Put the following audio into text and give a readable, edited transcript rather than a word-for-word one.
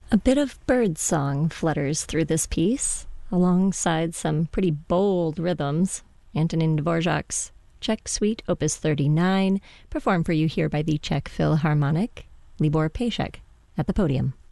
A bit of bird song flutters through this piece, alongside some pretty bold rhythms. Antonin Dvorak's Czech Suite, Opus 39, performed for you here by the Czech Philharmonic. Libor Pejsek at the podium.